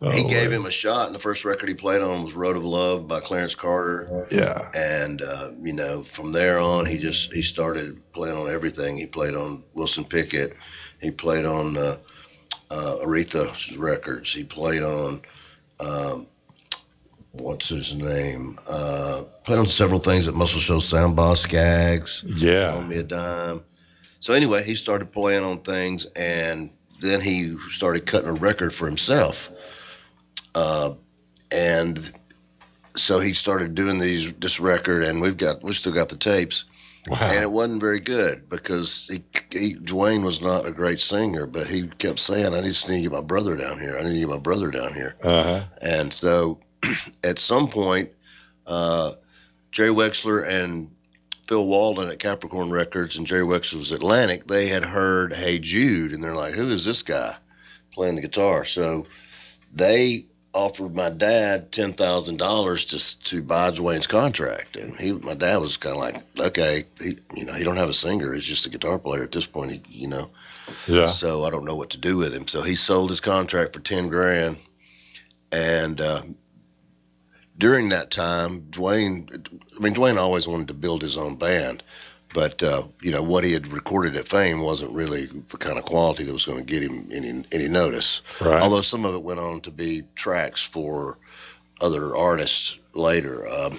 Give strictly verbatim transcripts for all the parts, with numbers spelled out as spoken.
he Oh, gave man. him a shot, and the first record he played on was "Road of Love" by Clarence Carter. Yeah. And uh, you know, from there on, he just he started playing on everything. He played on Wilson Pickett. He played on uh, uh, Aretha's records. He played on um, what's his name? Uh, played on several things at Muscle Shoals, Sound Boss, Skaggs, Yeah. Loan Me a Dime. So anyway, he started playing on things, and then he started cutting a record for himself. Uh, and so he started doing these this record, and we've got we still got the tapes, and it Wow. wasn't very good because he, he Dwayne was not a great singer, but he kept saying, "I just need to get my brother down here. I need to get my brother down here." Uh-huh. And so at some point, uh, Jerry Wexler and Phil Walden at Capricorn Records and Jerry Wexler's Atlantic, they had heard "Hey Jude," and they're like, "Who is this guy playing the guitar?" So they offered my dad ten thousand dollars to to buy Dwayne's contract, and he, my dad was kind of like, okay, he, you know, he don't have a singer, he's just a guitar player at this point, he, you know, Yeah. so I don't know what to do with him. So he sold his contract for ten grand, and uh, during that time, Dwayne, I mean, Dwayne always wanted to build his own band. But uh, you know what he had recorded at Fame wasn't really the kind of quality that was going to get him any any notice. Right. Although some of it went on to be tracks for other artists later. Um,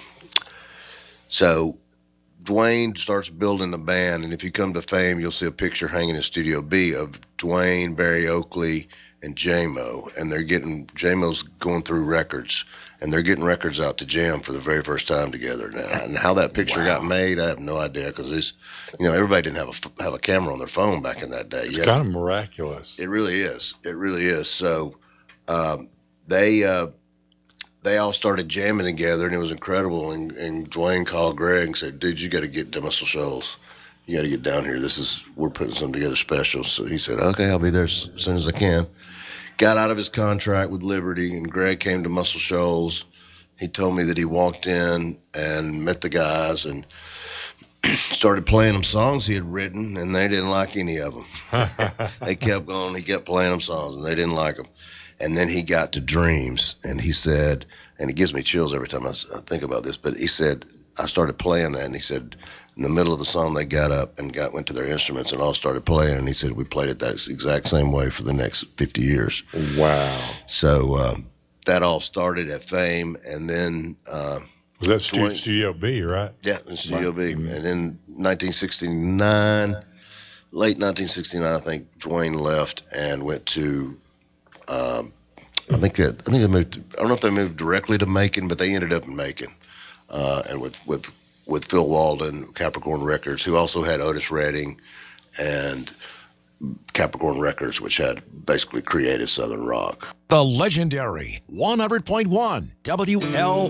so Dwayne starts building the band, and if you come to Fame, you'll see a picture hanging in Studio B of Dwayne, Barry Oakley, and J-Mo, and they're getting J-Mo's going through records, and they're getting records out to jam for the very first time together. And how that picture got Wow. made, I have no idea, because it's, you know, everybody didn't have a have a camera on their phone back in that day. It's You had kind to, of miraculous. it really is, it really is. So um, they. Uh, they all started jamming together, and it was incredible. And, and Dwayne called Greg and said, "Dude, you got to get to Muscle Shoals. You got to get down here. This is we're putting something together special." So he said, "Okay, I'll be there as soon as I can." Got out of his contract with Liberty, and Greg came to Muscle Shoals. He told me that he walked in and met the guys and started playing them songs he had written, and they didn't like any of them. They kept going. He kept playing them songs, and they didn't like them. And then he got to Dreams, and he said, and it gives me chills every time I think about this, but he said, I started playing that, and he said, in the middle of the song, they got up and got went to their instruments and all started playing, and he said, we played it that exact same way for the next fifty years. Wow. So um, that all started at Fame, and then uh, Was that Stu- Dwayne, Studio B, right? yeah, in Studio Wow. B. Mhm. And in nineteen sixty-nine, late nineteen sixty-nine, I think Dwayne left and went to um, I think that I think they moved. I don't know if they moved directly to Macon, but they ended up in Macon, uh, and with with with Phil Walden, Capricorn Records, who also had Otis Redding and Capricorn Records, which had basically created Southern rock. The legendary one hundred point one W L